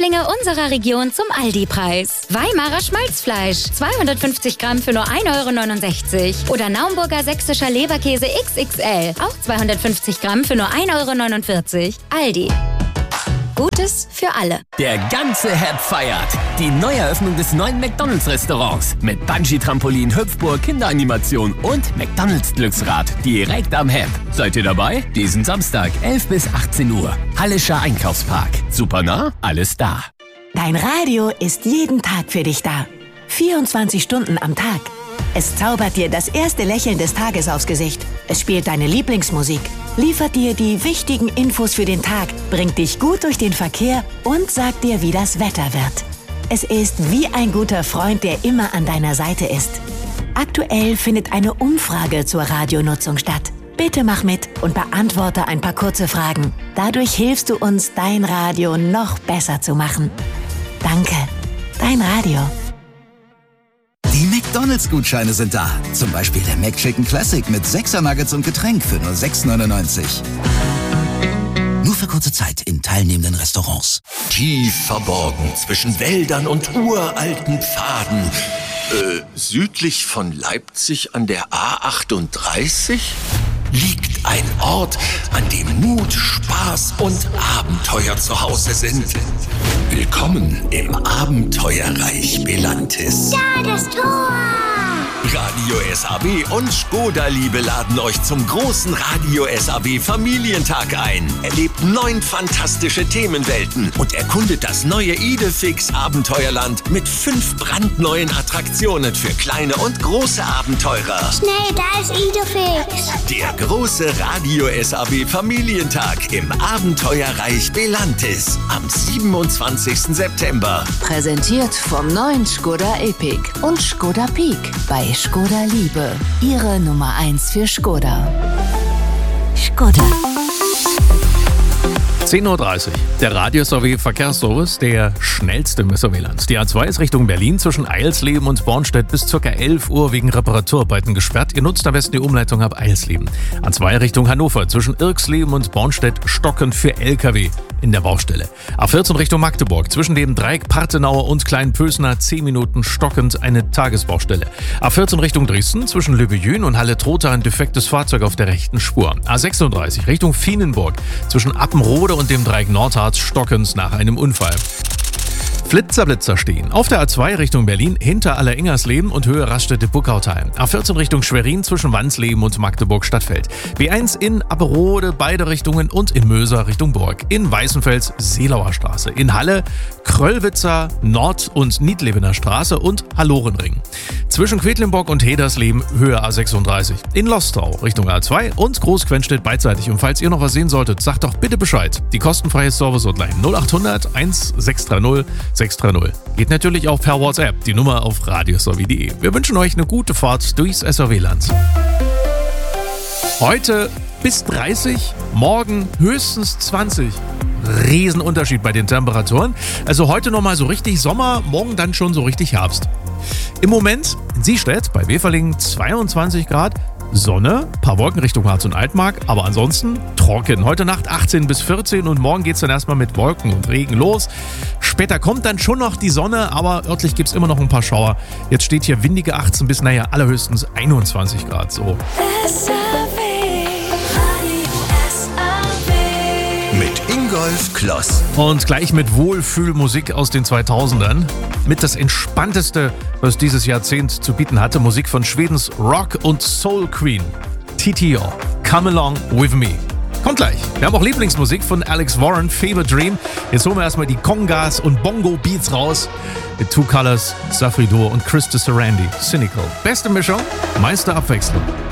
Lieblinge unserer Region zum Aldi-Preis. Weimarer Schmalzfleisch, 250 Gramm für nur 1,69 € oder Naumburger sächsischer Leberkäse XXL, auch 250 Gramm für nur 1,49 €. Aldi. Gutes für alle. Der ganze Hep feiert die Neueröffnung des neuen McDonald's-Restaurants mit Bungee-Trampolin, Hüpfburg, Kinderanimation und McDonald's-Glücksrad direkt am Hep. Seid ihr dabei? Diesen Samstag, 11 bis 18 Uhr. Hallischer Einkaufspark. Super nah, alles da. Dein Radio ist jeden Tag für dich da. 24 Stunden am Tag. Es zaubert dir das erste Lächeln des Tages aufs Gesicht. Es spielt deine Lieblingsmusik, liefert dir die wichtigen Infos für den Tag, bringt dich gut durch den Verkehr und sagt dir, wie das Wetter wird. Es ist wie ein guter Freund, der immer an deiner Seite ist. Aktuell findet eine Umfrage zur Radionutzung statt. Bitte mach mit und beantworte ein paar kurze Fragen. Dadurch hilfst du uns, dein Radio noch besser zu machen. Danke, dein Radio. Die McDonald's-Gutscheine sind da. Zum Beispiel der McChicken Classic mit 6er Nuggets und Getränk für nur 6,99 €. Nur für kurze Zeit in teilnehmenden Restaurants. Tief verborgen zwischen Wäldern und uralten Pfaden. Südlich von Leipzig an der A38 liegt ein Ort, an dem Mut, Spaß und Abenteuer zu Hause sind. Willkommen im Abenteuerreich Belantis. Da, das Tor! Radio SAW und Skoda-Liebe laden euch zum großen Radio SAW Familientag ein. Erlebt 9 fantastische Themenwelten und erkundet das neue Idefix Abenteuerland mit 5 brandneuen Attraktionen für kleine und große Abenteurer. Schnell, da ist Idefix. Der große Radio SAW Familientag im Abenteuerreich Belantis am 27. September. Präsentiert vom neuen Skoda Epic und Skoda Peak bei Skoda Liebe. Ihre Nummer 1 für Skoda. Skoda. 10:30 Uhr. Der Radio SAW Verkehrsservice, der schnellste im SAW-Land. Die A2 ist Richtung Berlin zwischen Eilsleben und Bornstedt bis ca. 11 Uhr wegen Reparaturarbeiten gesperrt. Ihr nutzt am besten die Umleitung ab Eilsleben. A2 Richtung Hannover zwischen Irksleben und Bornstedt stockend für LKW in der Baustelle. A14 Richtung Magdeburg zwischen dem Dreieck Partenauer und Kleinpösner 10 Minuten stockend eine Tagesbaustelle. A14 Richtung Dresden zwischen Löbejün und Halle-Trotha ein defektes Fahrzeug auf der rechten Spur. A36 Richtung Vienenburg zwischen Appenrode und dem Dreieck Nordharz stockend nach einem Unfall. Flitzer stehen. Auf der A2 Richtung Berlin hinter Alleringersleben und Höhe Raststätte-Buckautal. A14 Richtung Schwerin zwischen Wandsleben und Magdeburg-Stadtfeld. B1 in Apperode beide Richtungen und in Möser Richtung Burg. In Weißenfels Seelauer Straße. In Halle Kröllwitzer Nord- und Niedlebener Straße und Hallorenring. Zwischen Quedlinburg und Hedersleben Höhe A36. In Lostau Richtung A2 und Großquenstedt beidseitig. Und falls ihr noch was sehen solltet, sagt doch bitte Bescheid. Die kostenfreie Service-Hotline 0800 1630 630. Geht natürlich auch per WhatsApp, die Nummer auf radiosaw.de. Wir wünschen euch eine gute Fahrt durchs SAW-Land. Heute bis 30, morgen höchstens 20. Riesenunterschied bei den Temperaturen. Also heute nochmal so richtig Sommer, morgen dann schon so richtig Herbst. Im Moment in Siestädt bei Weferlingen 22 Grad, Sonne, paar Wolken Richtung Harz und Altmark, aber ansonsten trocken. Heute Nacht 18 bis 14 und morgen geht es dann erstmal mit Wolken und Regen los. Später kommt dann schon noch die Sonne, aber örtlich gibt es immer noch ein paar Schauer. Jetzt steht hier windige 18 bis allerhöchstens 21 Grad. So. Mit Ingolf Kloss. Und gleich mit Wohlfühlmusik aus den 2000ern. Mit das Entspannteste, was dieses Jahrzehnt zu bieten hatte. Musik von Schwedens Rock- und Soul Queen. TTO. Come Along With Me. Kommt gleich. Wir haben auch Lieblingsmusik von Alex Warren, Fever Dream. Jetzt holen wir erstmal die Congas und Bongo-Beats raus. Mit Two Colors, Safri Duo und Chris de Sarandi. Cynical. Beste Mischung, meiste Abwechslung.